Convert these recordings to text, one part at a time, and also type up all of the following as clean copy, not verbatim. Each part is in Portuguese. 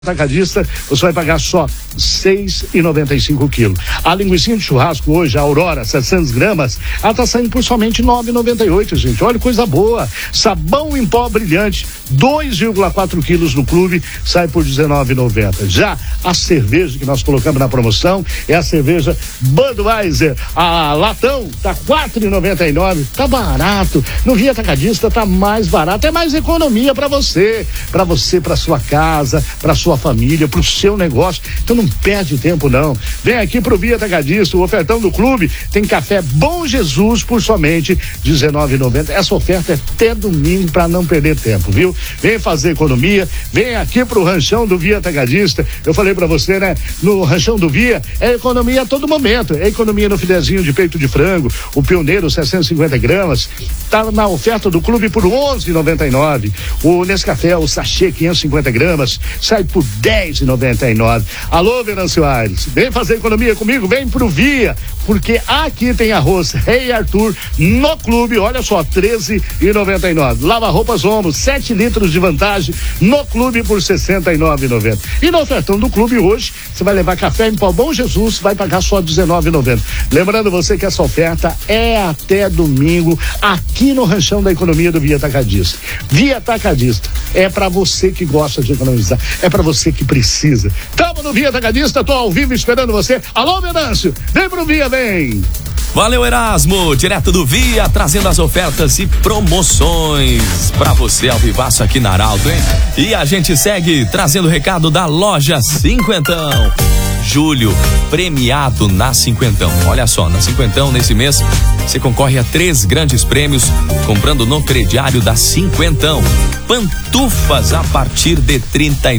Atacadista, você vai pagar só R$ 6,95 quilo. A linguiça de churrasco hoje, a Aurora, 700 gramas, ela tá saindo por somente R$ 9,98, gente. Olha, coisa boa. Sabão em pó brilhante, 2,4 quilos no clube, sai por R$ 19,90. Já a cerveja que nós colocamos na promoção é a cerveja Budweiser. A latão tá R$ 4,99. Tá barato. No Via Atacadista tá mais barato. É mais economia para você, para sua casa, para sua família, pro seu negócio. Então não perde tempo não. Vem aqui pro Via Atacadista, o ofertão do clube tem café Bom Jesus por somente R$19,90. Essa oferta é até domingo para não perder tempo, viu? Vem fazer economia, vem aqui pro ranchão do Via Atacadista. Eu falei para você, né? No ranchão do Via é economia a todo momento. É economia no filezinho de peito de frango, o pioneiro 650 gramas, tá na oferta do clube por R$11,99. O Nescafé, o sachê 550 gramas, sai por R$10,99. Alô, Venâncio Aires, vem fazer economia comigo, vem pro Via, porque aqui tem arroz Rei Arthur no clube, olha só, R$13,99. Lava roupas Omo, 7 litros de vantagem no clube por R$69,90. E no ofertão do clube hoje, você vai levar café em pó Bom Jesus, vai pagar só R$19,90. Lembrando você que essa oferta é até domingo, aqui no ranchão da economia do Via Atacadista. Via Atacadista é para você que gosta de economizar, é para você que precisa. Tamo no Via Atacadista, tô ao vivo esperando você. Alô, Venâncio, vem pro Via, vem! Valeu, Erasmo, direto do Via, trazendo as ofertas e promoções pra você ao vivaço aqui na Arauto, hein? E a gente segue trazendo o recado da loja Cinquentão. Julho, premiado na Cinquentão. Olha só, na Cinquentão, nesse mês, você concorre a 3 grandes prêmios comprando no crediário da Cinquentão. Pantufas a partir de R$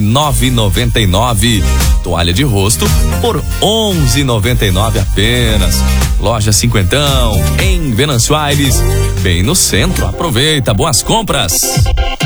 39,99. Toalha de rosto por R$ 11,99 apenas. Loja Cinquentão, em Venâncio Aires, bem no centro. Aproveita, boas compras.